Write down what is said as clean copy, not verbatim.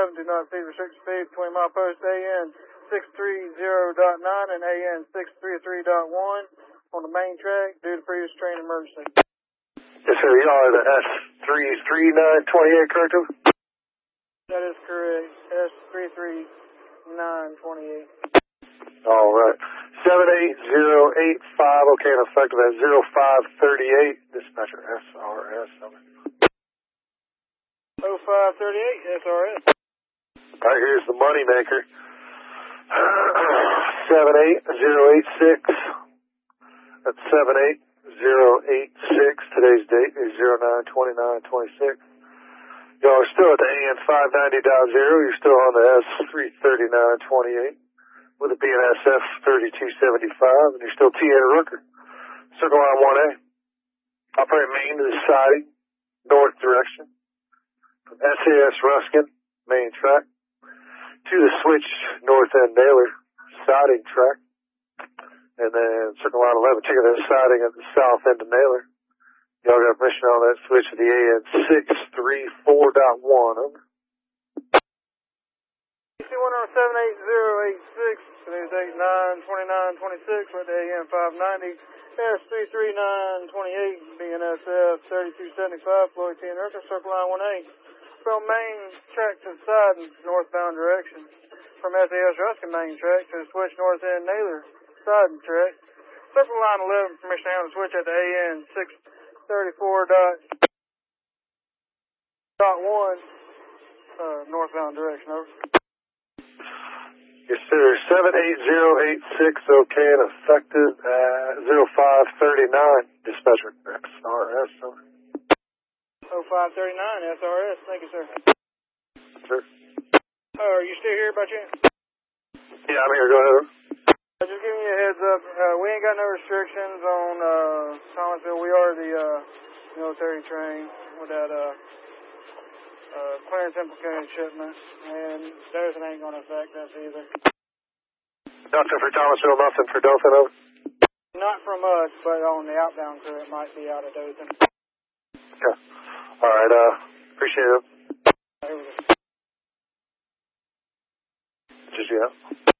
11, do not exceed restricted speed between milepost AN 630.9 and AN 633.1 on the main track due to previous train emergency. Yes, sir. You are the S33928, correct? That is correct. S33928. All right. 78085, okay, and effective at 0538. Dispatcher SRS. 0538 SRS. All right, here's the money maker. 78086. That's 78086. Today's date is 09/29/26. Y'all are still at the AN 590.0. You're still on the S33928 with a BNSF 3275, and you're still TN Rooker. Circle line 1A. Operate main to the siding, north direction. From SAS Ruskin, main track, to the switch north end Naylor, siding track. And then circle line 11, taking the siding at the south end of Naylor. Y'all got permission on that switch to the AN 634.1, over. C1 on 78086, today's date 9/29/26, with the AN 590, S33928, BNSF 3275, Floyd T. Rooker, circle line 1A. From main track to the side in northbound direction. From SAS Ruskin main track to the switch north end Naylor, siding track. Circle line 11, permission to handle the switch at the AN 634.1, northbound direction, over. Yes, sir. 78086, okay, and effective at 0539. Dispatcher SRS, over. 0539 SRS, thank you, sir. Sir. Are you still here by chance? Yeah, I'm here. Go ahead. Just giving you a heads up. We ain't got no restrictions on Thomasville. We are the military train with that clearance implicated shipment, and Dothan ain't going to affect us either. Nothing for Thomasville, nothing for Dothan, over. Not from us, but on the outbound crew, it might be out of Dothan. Okay. All right. Appreciate it. Here we go. Just, yeah.